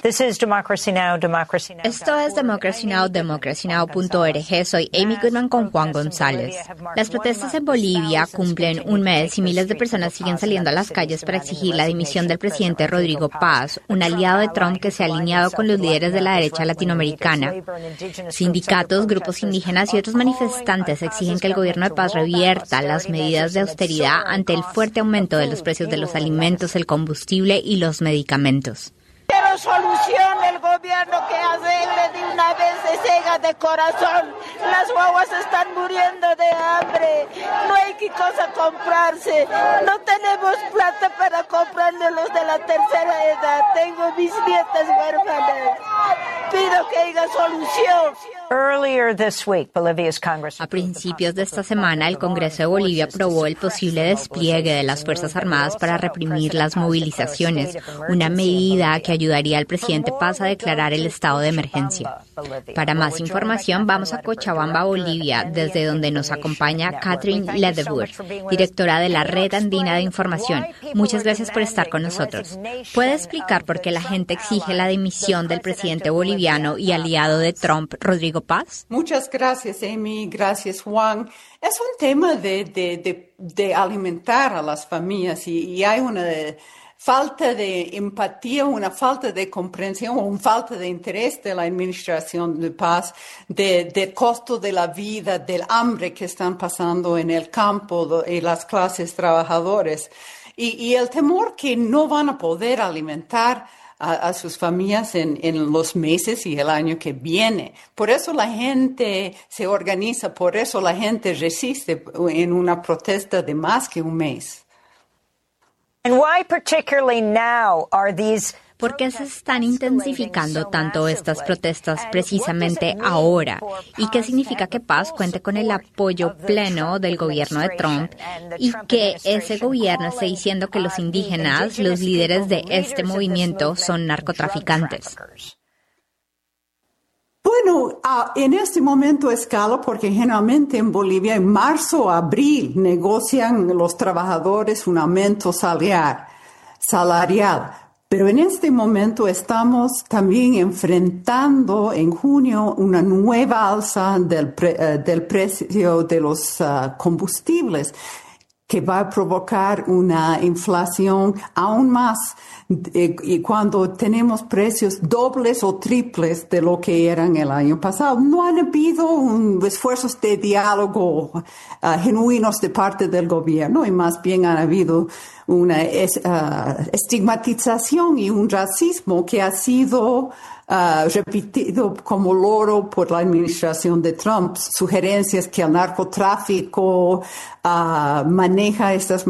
Esto es Democracy Now!, democracynow.org. Soy Amy Goodman con Juan González. Las protestas en Bolivia cumplen un mes y miles de personas siguen saliendo a las calles para exigir la dimisión del presidente Rodrigo Paz, un aliado de Trump que se ha alineado con los líderes de la derecha latinoamericana. Sindicatos, grupos indígenas y otros manifestantes exigen que el gobierno de Paz revierta las medidas de austeridad ante el fuerte aumento de los precios de los alimentos, el combustible y los medicamentos. Quiero solución del gobierno que arregle de una vez de cega de corazón. Las guaguas están muriendo de hambre. No hay qué cosa comprarse. No tenemos plata para comprarle los de la tercera edad. Tengo mis nietas huérfanas. Pido que haya solución. A principios de esta semana, el Congreso de Bolivia aprobó el posible despliegue de las Fuerzas Armadas para reprimir las movilizaciones, una medida que ayudaría al presidente Paz a declarar el estado de emergencia. Para más información, vamos a Cochabamba, Bolivia, desde donde nos acompaña Catherine Ledebour, directora de la Red Andina de Información. Muchas gracias por estar con nosotros. ¿Puede explicar por qué la gente exige la dimisión del presidente boliviano y aliado de Trump, Rodrigo Paz? Muchas gracias, Amy. Gracias, Juan. Es un tema de alimentar a las familias y hay una falta de empatía, una falta de comprensión o una falta de interés de la administración de Paz del costo de la vida, del hambre que están pasando en el campo y las clases trabajadoras. Y el temor que no van a poder alimentar a sus familias en los meses y el año que viene. Por eso la gente se organiza, por eso la gente resiste en una protesta de más que un mes. ¿Por qué se están intensificando tanto estas protestas precisamente ahora? ¿Y qué significa que Paz cuente con el apoyo pleno del gobierno de Trump y que ese gobierno esté diciendo que los indígenas, los líderes de este movimiento, son narcotraficantes? Bueno, en este momento escala porque generalmente en Bolivia en marzo o abril negocian los trabajadores un aumento salarial. Pero en este momento estamos también enfrentando en junio una nueva alza del precio de los combustibles que va a provocar una inflación aún más y cuando tenemos precios dobles o triples de lo que eran el año pasado. No han habido esfuerzos de diálogo genuinos de parte del gobierno y más bien han habido una estigmatización y un racismo que ha sido repetido como loro por la administración de Trump. Sugerencias que el narcotráfico maneja estas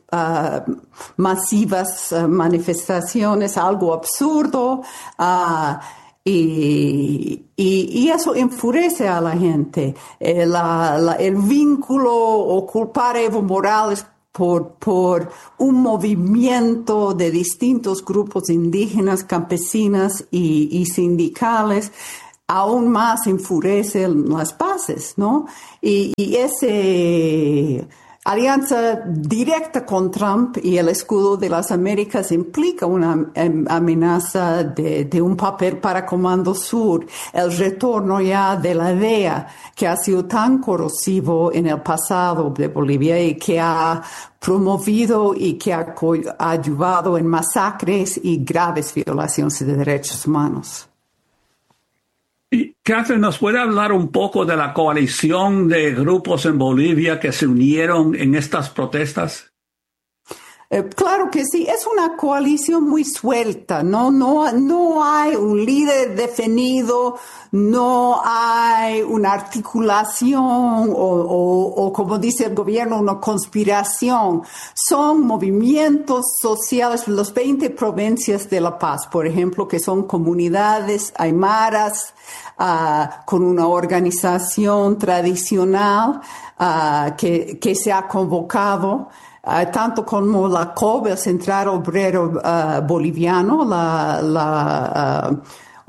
masivas manifestaciones, algo absurdo, y eso enfurece a la gente. El vínculo o culpar a Evo Morales por un movimiento de distintos grupos indígenas, campesinas y sindicales, aún más enfurece las bases, ¿no? Y ese alianza directa con Trump y el escudo de las Américas implica una amenaza de un papel para Comando Sur, el retorno ya de la DEA, que ha sido tan corrosivo en el pasado de Bolivia y que ha promovido y que ha ayudado en masacres y graves violaciones de derechos humanos. Y Catherine, ¿nos puede hablar un poco de la coalición de grupos en Bolivia que se unieron en estas protestas? Claro que sí, es una coalición muy suelta, no hay un líder definido, no hay una articulación o como dice el gobierno, una conspiración. Son movimientos sociales, las 20 provincias de La Paz, por ejemplo, que son comunidades aymaras con una organización tradicional que se ha convocado. Tanto como la COB, el Central Obrero Boliviano, la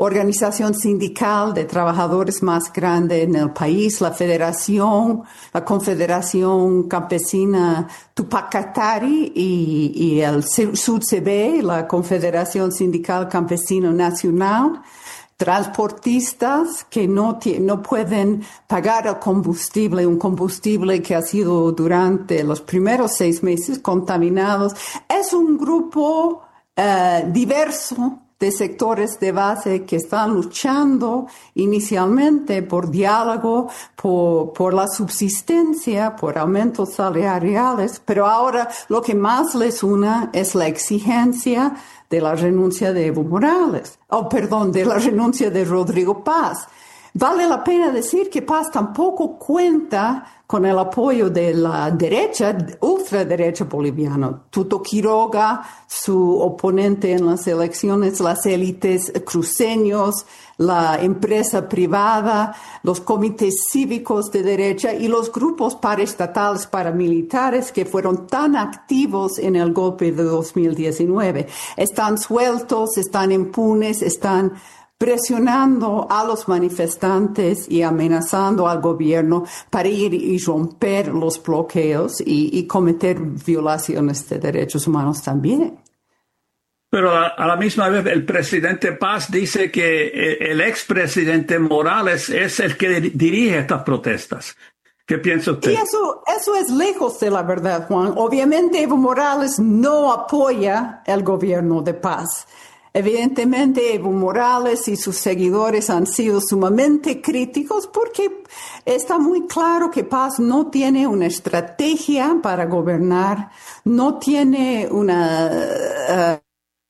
organización sindical de trabajadores más grande en el país, la Confederación Campesina Tupacatari y el SUDCB, la Confederación Sindical Campesina Nacional, transportistas que no pueden pagar el combustible, un combustible que ha sido durante los primeros 6 meses contaminados. Es un grupo diverso de sectores de base que están luchando inicialmente por diálogo, por la subsistencia, por aumentos salariales, pero ahora lo que más les une es la exigencia de la renuncia de Evo Morales, de la renuncia de Rodrigo Paz. Vale la pena decir que Paz tampoco cuenta con el apoyo de la derecha, ultraderecha boliviana. Tuto Quiroga, su oponente en las elecciones, las élites cruceños, la empresa privada, los comités cívicos de derecha y los grupos paraestatales paramilitares que fueron tan activos en el golpe de 2019. Están sueltos, están impunes, están presionando a los manifestantes y amenazando al gobierno para ir y romper los bloqueos y cometer violaciones de derechos humanos también. Pero a la misma vez el presidente Paz dice que el expresidente Morales es el que dirige estas protestas. ¿Qué piensa usted? Y eso es lejos de la verdad, Juan. Obviamente Evo Morales no apoya el gobierno de Paz. Evidentemente, Evo Morales y sus seguidores han sido sumamente críticos porque está muy claro que Paz no tiene una estrategia para gobernar, no tiene una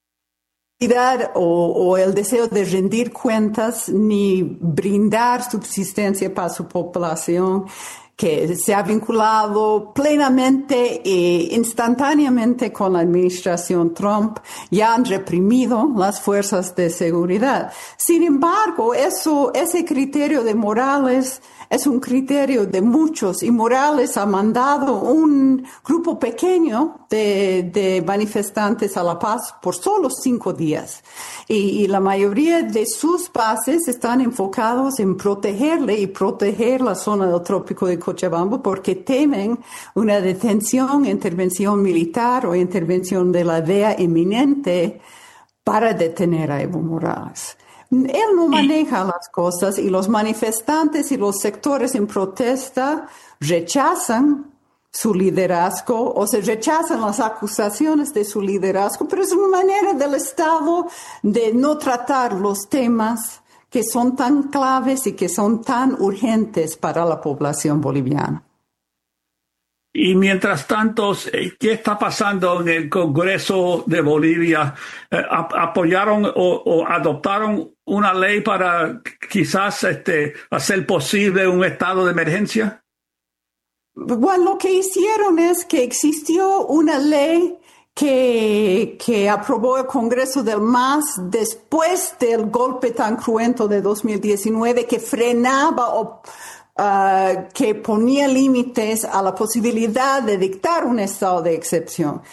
o el deseo de rendir cuentas ni brindar subsistencia para su población, que se ha vinculado plenamente e instantáneamente con la administración Trump. Ya han reprimido las fuerzas de seguridad. Sin embargo, ese criterio de Morales es un criterio de muchos y Morales ha mandado un grupo pequeño de manifestantes a La Paz por solo 5 días. Y la mayoría de sus bases están enfocados en protegerle y proteger la zona del trópico de Cochabamba porque temen una detención, intervención militar o intervención de la DEA inminente para detener a Evo Morales. Él no maneja las cosas y los manifestantes y los sectores en protesta rechazan su liderazgo o se rechazan las acusaciones de su liderazgo, pero es una manera del Estado de no tratar los temas que son tan claves y que son tan urgentes para la población boliviana. Y mientras tanto, ¿qué está pasando en el Congreso de Bolivia? ¿Apoyaron o adoptaron una ley para quizás hacer posible un estado de emergencia? Bueno, lo que hicieron es que existió una ley que aprobó el Congreso del MAS después del golpe tan cruento de 2019 que frenaba que ponía límites a la posibilidad de dictar un estado de excepción.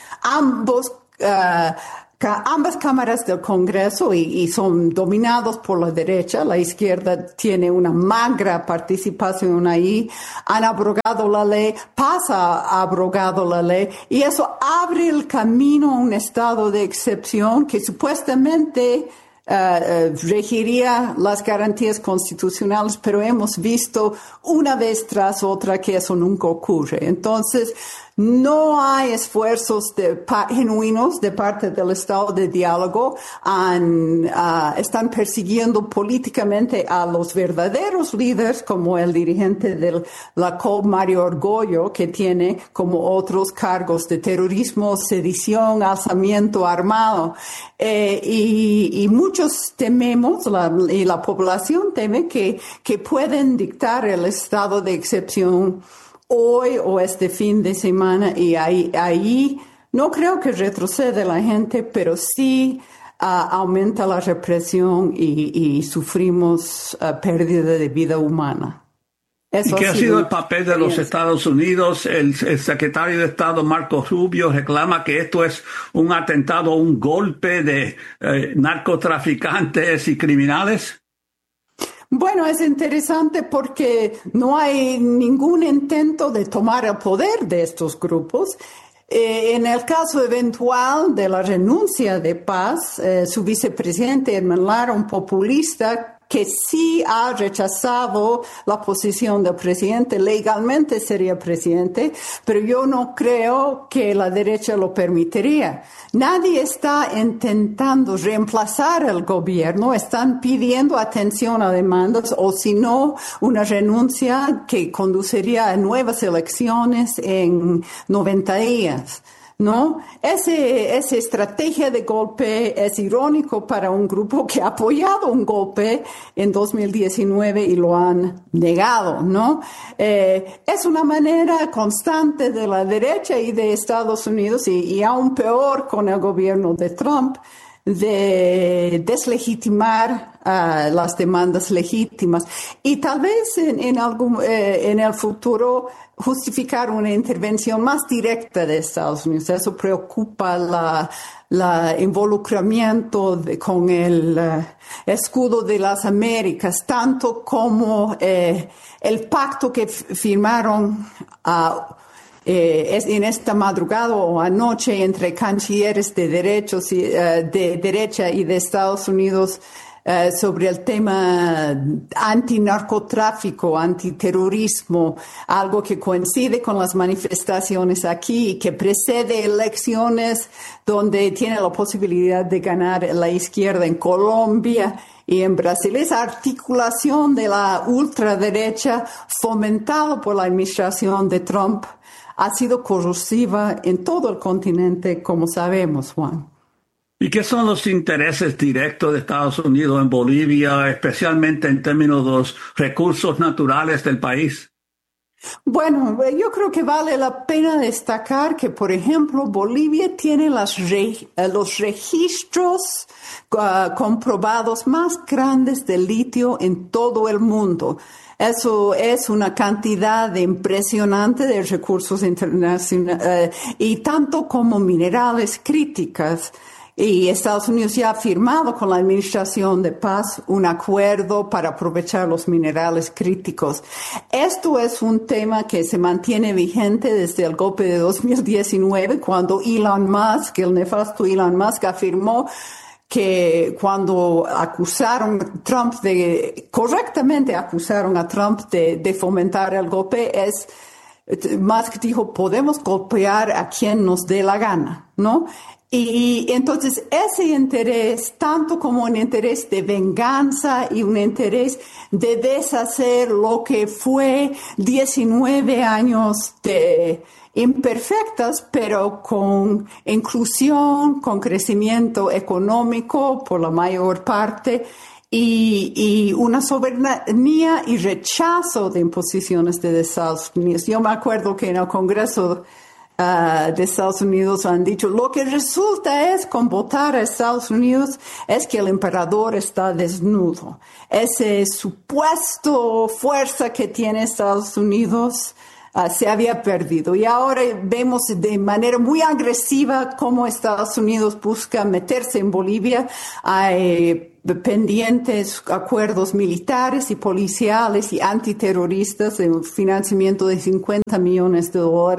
Ambas cámaras del Congreso y son dominados por la derecha, la izquierda tiene una magra participación ahí, han abrogado la ley, Paz ha abrogado la ley y eso abre el camino a un estado de excepción que supuestamente regiría las garantías constitucionales, pero hemos visto una vez tras otra que eso nunca ocurre. Entonces, no hay esfuerzos genuinos de parte del Estado de diálogo. Están persiguiendo políticamente a los verdaderos líderes, como el dirigente de la COP, Mario Orgollo, que tiene como otros cargos de terrorismo, sedición, alzamiento armado. Y muchos tememos, y la población teme que pueden dictar el estado de excepción hoy o este fin de semana, y ahí no creo que retrocede la gente, pero sí aumenta la represión y sufrimos pérdida de vida humana. ¿Y qué ha sido el papel de los Estados Unidos? El secretario de Estado Marco Rubio reclama que esto es un atentado, un golpe de narcotraficantes y criminales. Bueno, es interesante porque no hay ningún intento de tomar el poder de estos grupos. En el caso eventual de la renuncia de Paz, su vicepresidente Edmund Lara, un populista que sí ha rechazado la posición del presidente, legalmente sería presidente, pero yo no creo que la derecha lo permitiría. Nadie está intentando reemplazar el gobierno, están pidiendo atención a demandas o si no, una renuncia que conduciría a nuevas elecciones en 90 días. ¿No? Esa estrategia de golpe es irónico para un grupo que ha apoyado un golpe en 2019 y lo han negado, ¿no? Es una manera constante de la derecha y de Estados Unidos y aún peor con el gobierno de Trump de deslegitimar las demandas legítimas y tal vez en el futuro justificar una intervención más directa de Estados Unidos. Eso preocupa la involucramiento con el escudo de las Américas, tanto como el pacto que firmaron en esta madrugada o anoche entre cancilleres de derecha y de Estados Unidos sobre el tema antinarcotráfico, antiterrorismo, algo que coincide con las manifestaciones aquí y que precede elecciones donde tiene la posibilidad de ganar la izquierda en Colombia y en Brasil. Esa articulación de la ultraderecha fomentada por la administración de Trump ha sido corrosiva en todo el continente, como sabemos, Juan. ¿Y qué son los intereses directos de Estados Unidos en Bolivia, especialmente en términos de los recursos naturales del país? Bueno, yo creo que vale la pena destacar que, por ejemplo, Bolivia tiene los registros comprobados más grandes de litio en todo el mundo. Eso es una cantidad impresionante de recursos internacionales y tanto como minerales críticas. Y Estados Unidos ya ha firmado con la administración de Paz un acuerdo para aprovechar los minerales críticos. Esto es un tema que se mantiene vigente desde el golpe de 2019, cuando Elon Musk, el nefasto Elon Musk, afirmó que cuando correctamente acusaron a Trump de fomentar el golpe, Musk dijo, podemos golpear a quien nos dé la gana, ¿no? Y entonces ese interés, tanto como un interés de venganza y un interés de deshacer lo que fue 19 años de imperfectas, pero con inclusión, con crecimiento económico por la mayor parte y una soberanía y rechazo de imposiciones de Estados Unidos. Yo me acuerdo que en el Congreso de Estados Unidos han dicho, lo que resulta es con votar a Estados Unidos es que el emperador está desnudo. Ese supuesto fuerza que tiene Estados Unidos se había perdido. Y ahora vemos de manera muy agresiva cómo Estados Unidos busca meterse en Bolivia. Hay pendientes acuerdos militares y policiales y antiterroristas de un financiamiento de $50 millones.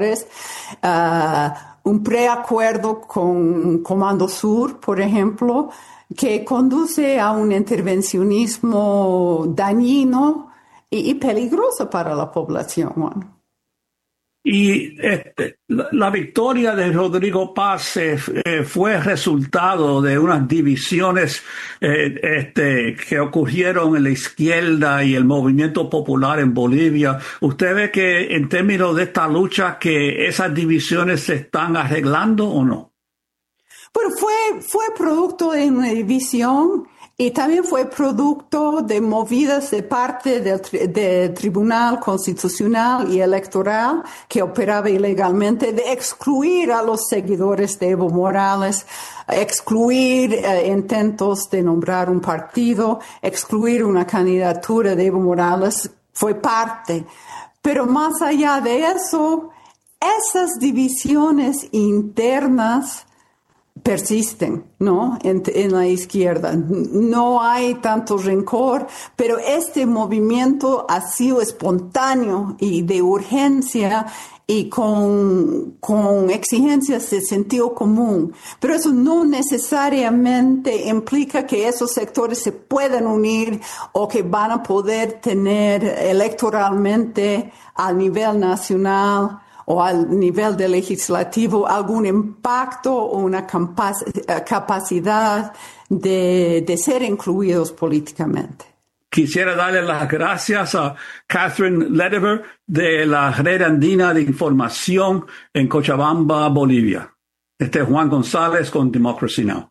Un preacuerdo con Comando Sur, por ejemplo, que conduce a un intervencionismo dañino y peligroso para la población. Y la victoria de Rodrigo Paz fue resultado de unas divisiones que ocurrieron en la izquierda y el movimiento popular en Bolivia. ¿Usted ve que en términos de esta lucha que esas divisiones se están arreglando o no? Bueno, fue producto de una división y también fue producto de movidas de parte del Tribunal Constitucional y Electoral que operaba ilegalmente, de excluir a los seguidores de Evo Morales, excluir intentos de nombrar un partido, excluir una candidatura de Evo Morales fue parte. Pero más allá de eso, esas divisiones internas persisten, ¿no? En la izquierda. No hay tanto rencor, pero este movimiento ha sido espontáneo y de urgencia y con exigencias de sentido común. Pero eso no necesariamente implica que esos sectores se puedan unir o que van a poder tener electoralmente a nivel nacional o al nivel del legislativo algún impacto o una capacidad de ser incluidos políticamente. Quisiera darle las gracias a Catherine Lederer de la Red Andina de Información en Cochabamba, Bolivia. Este es Juan González con Democracy Now!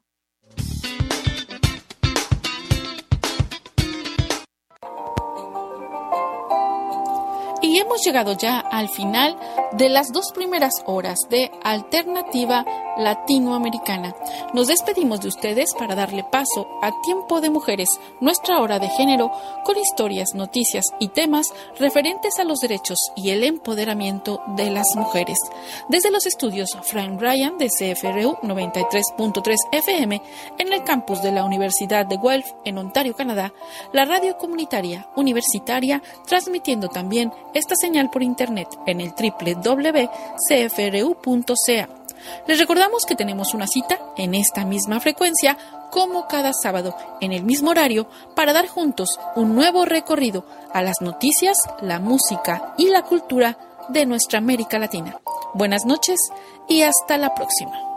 Y hemos llegado ya al final de las 2 primeras horas de Alternativa Latinoamericana. Nos despedimos de ustedes para darle paso a Tiempo de Mujeres, nuestra hora de género, con historias, noticias y temas referentes a los derechos y el empoderamiento de las mujeres. Desde los estudios Frank Ryan de CFRU 93.3 FM en el campus de la Universidad de Guelph en Ontario, Canadá, la radio comunitaria universitaria transmitiendo también esta señal por internet en el www.cfru.ca. Les recordamos que tenemos una cita en esta misma frecuencia como cada sábado en el mismo horario para dar juntos un nuevo recorrido a las noticias, la música y la cultura de nuestra América Latina. Buenas noches y hasta la próxima.